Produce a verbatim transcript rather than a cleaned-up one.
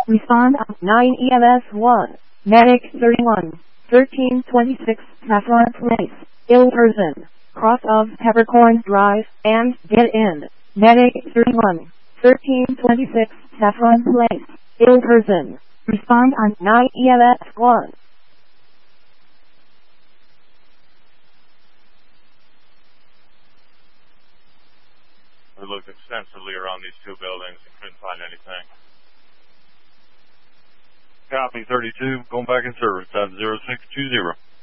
Respond on nine E M S one. Medic thirty-one. thirteen twenty-six Saffron Place. Ill person. Cross of Peppercorn Drive, and get in. Medic thirty-one. thirteen twenty-six Saffron Place. Ill person. Respond on nine E M S one. We looked extensively around these two buildings and couldn't find anything. Copy thirty-two, going back in service, time zero six two zero.